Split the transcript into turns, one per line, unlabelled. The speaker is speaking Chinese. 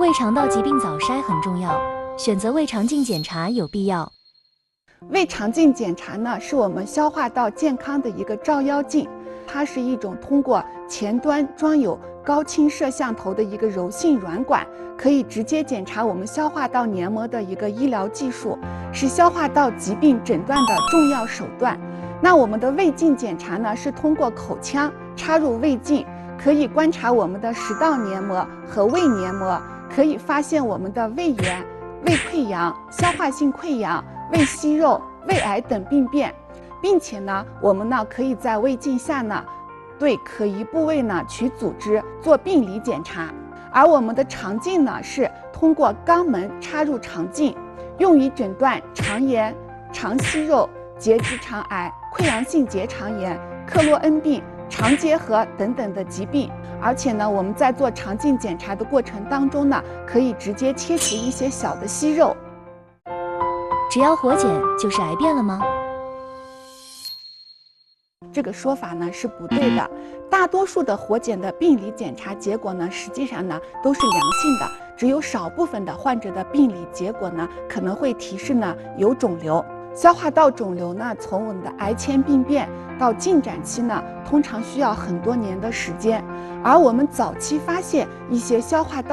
胃肠道疾病早筛很重要，选择胃肠镜检查有必要。
胃肠镜检查呢，是我们消化道健康的一个照妖镜，它是一种通过前端装有高清摄像头的一个柔性软管，可以直接检查我们消化道黏膜的一个医疗技术，是消化道疾病诊断的重要手段。那我们的胃镜检查呢，是通过口腔插入胃镜，可以观察我们的食道黏膜和胃黏膜，可以发现我们的胃炎、胃溃疡、消化性溃疡、胃息肉、胃癌等病变，并且呢，我们呢可以在胃镜下呢，对可疑部位呢取组织做病理检查。而我们的肠镜呢，是通过肛门插入肠镜，用于诊断肠炎、肠息肉、结直肠癌、溃疡性结肠炎、克罗恩病、肠结核等等的疾病。而且呢，我们在做肠镜检查的过程当中呢，可以直接切除一些小的息肉。
只要活检就是癌变了吗？
这个说法呢是不对的。大多数的活检的病理检查结果呢，实际上呢都是良性的，只有少部分的患者的病理结果呢可能会提示呢有肿瘤。消化道肿瘤呢，从我们的癌前病变到进展期呢，通常需要很多年的时间。而我们早期发现一些消化道